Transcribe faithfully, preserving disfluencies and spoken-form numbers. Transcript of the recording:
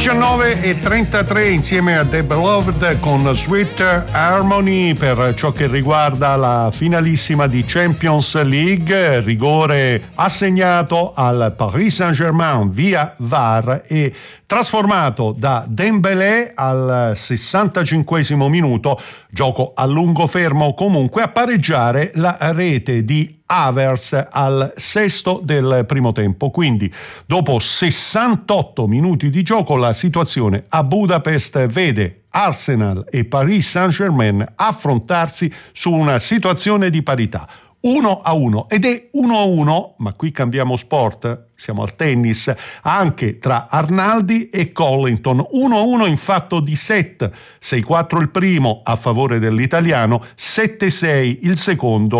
diciannove e trentatré insieme a The Beloved con Sweet Harmony per ciò che riguarda la finalissima di Champions League. Rigore assegnato al Paris Saint-Germain via V A R e trasformato da Dembélé al sessantacinquesimo minuto, gioco a lungo fermo comunque, a pareggiare la rete di Havertz al sesto del primo tempo. Quindi dopo sessantotto minuti di gioco la situazione a Budapest vede Arsenal e Paris Saint-Germain affrontarsi su una situazione di parità. uno a uno ed è uno a uno, ma qui cambiamo sport, siamo al tennis, anche tra Arnaldi e Collington. uno a uno in fatto di set, sei quattro il primo a favore dell'italiano, sette sei il secondo